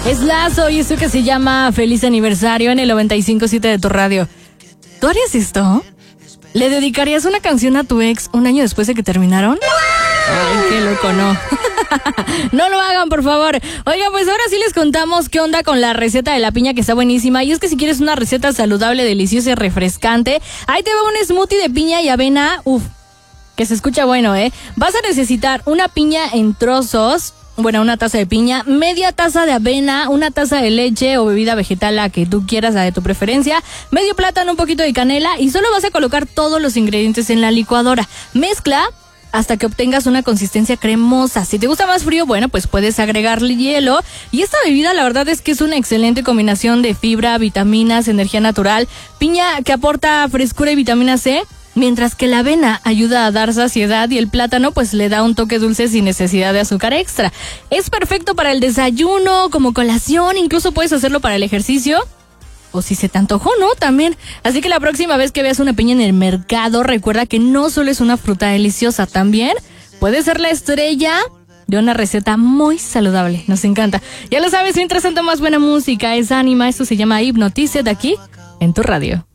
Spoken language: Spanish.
Es Lazo y esto que se llama Feliz Aniversario en el 95.7 de tu radio. ¿Tú harías esto? ¿Le dedicarías una canción a tu ex un año después de que terminaron? Ay, qué loco, no. No lo hagan, por favor. Oiga, pues ahora sí les contamos qué onda con la receta de la piña, que está buenísima. Y es que si quieres una receta saludable, deliciosa y refrescante, ahí te va un smoothie de piña y avena. Que se escucha bueno, ¿eh? Vas a necesitar una piña en trozos. Bueno, una taza de piña, media taza de avena, una taza de leche o bebida vegetal, la que tú quieras, la de tu preferencia, medio plátano, un poquito de canela y solo vas a colocar todos los ingredientes en la licuadora. Mezcla hasta que obtengas una consistencia cremosa. Si te gusta más frío, bueno, pues puedes agregarle hielo. Y esta bebida, la verdad es que es una excelente combinación de fibra, vitaminas, energía natural, piña que aporta frescura y vitamina C, mientras que la avena ayuda a dar saciedad y el plátano pues le da un toque dulce sin necesidad de azúcar extra. Es perfecto para el desayuno, como colación, incluso puedes hacerlo para el ejercicio. O si se te antojó, ¿no? También. Así que la próxima vez que veas una piña en el mercado, recuerda que no solo es una fruta deliciosa, también puede ser la estrella de una receta muy saludable. Nos encanta. Ya lo sabes, mientras tanto, más buena música es Ánima. Esto se llama Hipnotice, de aquí en tu radio.